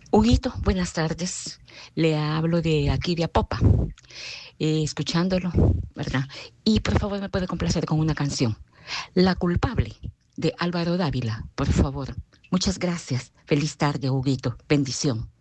Huguito, buenas tardes. Le hablo de aquí de Apopa, escuchándolo, ¿verdad? Y por favor me puede complacer con una canción. La culpable de Álvaro Dávila, por favor. Muchas gracias. Feliz tarde, Huguito. Bendición.